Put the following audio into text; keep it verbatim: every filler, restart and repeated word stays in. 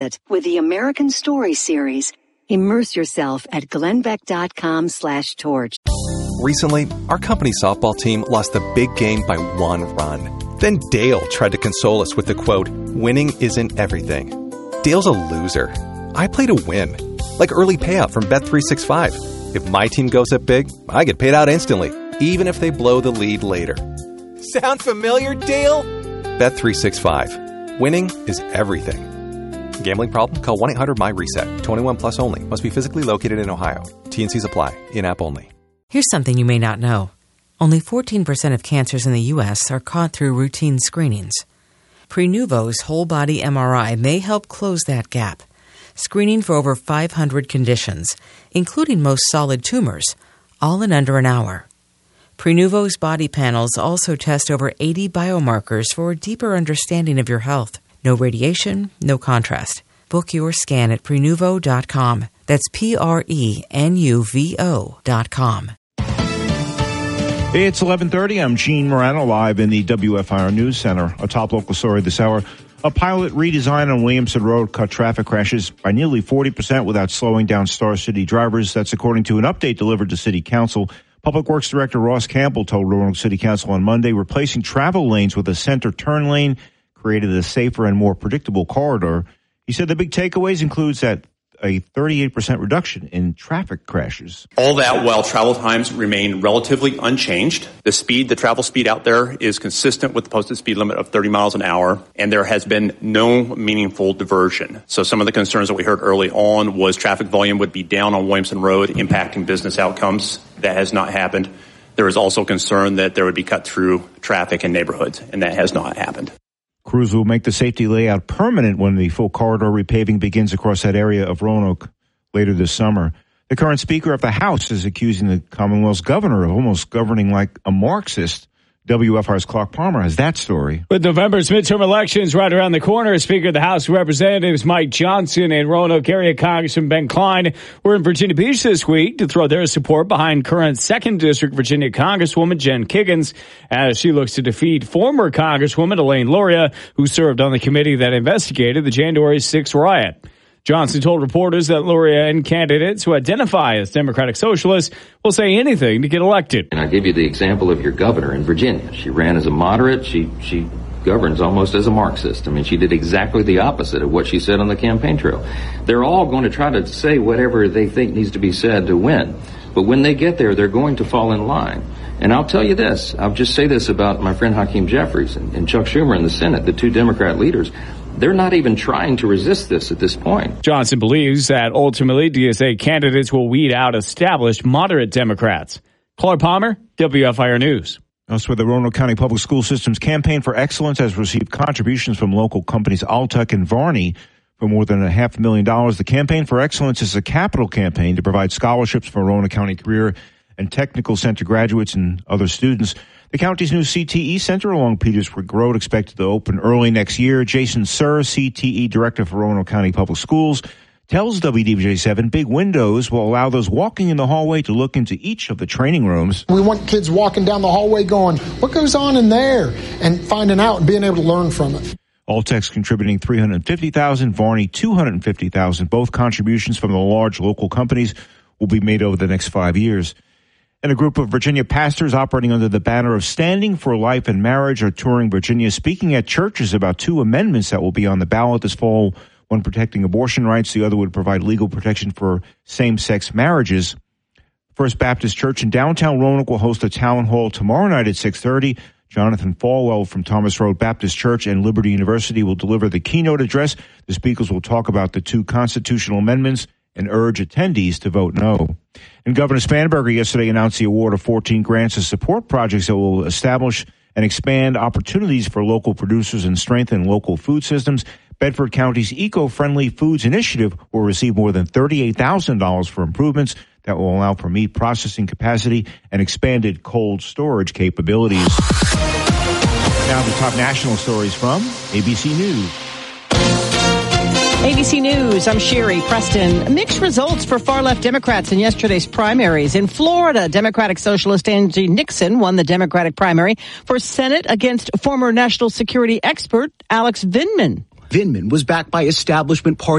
it with the American Story series. Immerse yourself at glenbeck.com slash torch. Recently, our company softball team lost the big game by one run. Then Dale tried to console us with the quote, "Winning isn't everything." Dale's a loser. I play to win. Like early payout from Bet three sixty-five. If my team goes up big, I get paid out instantly, even if they blow the lead later. Sound familiar, Dale? Bet three sixty-five. Winning is everything. Gambling problem? Call one eight hundred M Y reset. twenty-one plus only. Must be physically located in Ohio. T and Cs apply. In-app only. Here's something you may not know. Only fourteen percent of cancers in the U S are caught through routine screenings. Prenuvo's whole-body M R I may help close that gap, screening for over five hundred conditions, including most solid tumors, all in under an hour. Prenuvo's body panels also test over eighty biomarkers for a deeper understanding of your health. No radiation, no contrast. Book your scan at Prenuvo dot com. That's P R E N U V O dot com. It's eleven thirty. I'm Gene Morano, live in the W F I R News Center. A top local story this hour. A pilot redesign on Williamson Road cut traffic crashes by nearly forty percent without slowing down Star City drivers. That's according to an update delivered to City Council. Public Works Director Ross Campbell told Roanoke City Council on Monday replacing travel lanes with a center turn lane created a safer and more predictable corridor. He said the big takeaways includes that a thirty-eight percent reduction in traffic crashes. All that while travel times remain relatively unchanged. The speed, the travel speed out there is consistent with the posted speed limit of thirty miles an hour, and there has been no meaningful diversion. So some of the concerns that we heard early on was traffic volume would be down on Williamson Road, impacting business outcomes. That has not happened. There is also concern that there would be cut-through traffic in neighborhoods, and that has not happened. Crews will make the safety layout permanent when the full corridor repaving begins across that area of Roanoke later this summer. The current Speaker of the House is accusing the Commonwealth's governor of almost governing like a Marxist. W F R's Clark Palmer has that story. With November's midterm elections right around the corner, Speaker of the House of Representatives Mike Johnson and Roanoke area Congressman Ben Cline were in Virginia Beach this week to throw their support behind current second District Virginia Congresswoman Jen Kiggins as she looks to defeat former Congresswoman Elaine Luria, who served on the committee that investigated the January sixth riot. Johnson told reporters that Luria and candidates who identify as Democratic Socialists will say anything to get elected. And I'll give you the example of your governor in Virginia. She ran as a moderate. She she governs almost as a Marxist. I mean, she did exactly the opposite of what she said on the campaign trail. They're all going to try to say whatever they think needs to be said to win. But when they get there, they're going to fall in line. And I'll tell you this. I'll just say this about my friend Hakeem Jeffries and, and Chuck Schumer in the Senate, the two Democrat leaders. They're not even trying to resist this at this point. Johnson believes that ultimately D S A candidates will weed out established moderate Democrats. Clark Palmer, W F I R News. Elsewhere, the Roanoke County Public School System's Campaign for Excellence has received contributions from local companies Altec and Varney for more than a half a million dollars. The Campaign for Excellence is a capital campaign to provide scholarships for Roanoke County Career and Technical Center graduates and other students. The county's new C T E Center along Petersburg Road expected to open early next year. Jason Sir, C T E Director for Roanoke County Public Schools, tells W D B J seven big windows will allow those walking in the hallway to look into each of the training rooms. We want kids walking down the hallway going, what goes on in there? And finding out and being able to learn from it. Altec's contributing three hundred fifty thousand dollars, Varney two hundred fifty thousand dollars. Both contributions from the large local companies will be made over the next five years. And a group of Virginia pastors operating under the banner of Standing for Life and Marriage are touring Virginia, speaking at churches about two amendments that will be on the ballot this fall, one protecting abortion rights, the other would provide legal protection for same-sex marriages. First Baptist Church in downtown Roanoke will host a town hall tomorrow night at six thirty. Jonathan Falwell from Thomas Road Baptist Church and Liberty University will deliver the keynote address. The speakers will talk about the two constitutional amendments and urge attendees to vote no. And Governor Spanberger yesterday announced the award of fourteen grants to support projects that will establish and expand opportunities for local producers and strengthen local food systems. Bedford County's Eco-Friendly Foods Initiative will receive more than thirty-eight thousand dollars for improvements that will allow for meat processing capacity and expanded cold storage capabilities. Now the top national stories from A B C News. A B C News, I'm Sherry Preston. Mixed results for far-left Democrats in yesterday's primaries. In Florida, Democratic Socialist Angie Nixon won the Democratic primary for Senate against former national security expert Alex Vindman. Vindman was backed by establishment party